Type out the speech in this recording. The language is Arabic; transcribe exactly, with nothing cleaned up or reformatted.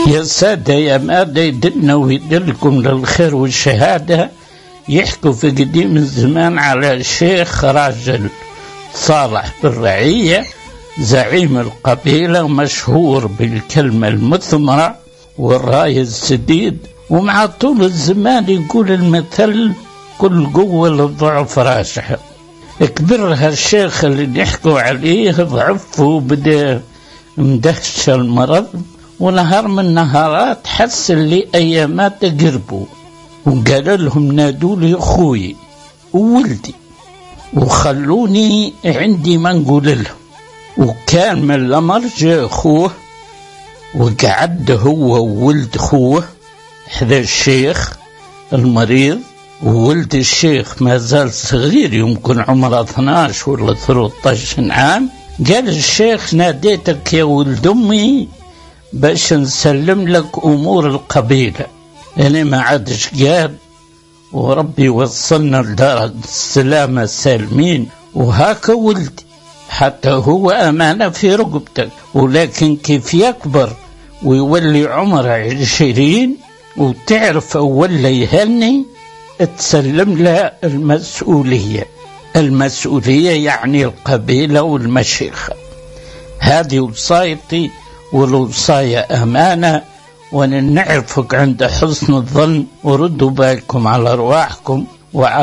يا سادة يا مادة يدلنا ويدلكم للخير والشهادة. يحكوا في قديم الزمان على الشيخ راجل صالح بالرعية، زعيم القبيلة، مشهور بالكلمة المثمرة والراي السديد، ومع طول الزمان يقول المثل كل قوة للضعف راجحة. كبر هالشيخ اللي نحكوا عليه ضعف وبدأ مدهش المرض، ونهار من نهارات حس اللي أيامات قربوا وقال لهم نادولي أخوي وولدي وخلوني عندي ما نقول لهم. وكان من الأمر جاء أخوه وقعد هو وولد أخوه حذا الشيخ المريض، وولد الشيخ ما زال صغير يمكن عمره اثناش ولا ثلاثة عشر عام. قال الشيخ ناديتك يا ولد أمي باش نسلم لك أمور القبيلة، أنا ما عادش قاد وربي وصلنا لدار السلامة سالمين، وهاك ولدي حتى هو أمانة في رقبتك، ولكن كيف يكبر ويولي عمره عشرين وتعرف أول يهني تسلم له المسؤولية. المسؤولية يعني القبيلة والمشيخة. هذه وصايتي، والوصاية أمانة، وأن نعرفك عند حسن الظن، وردوا بالكم على أرواحكم وعلى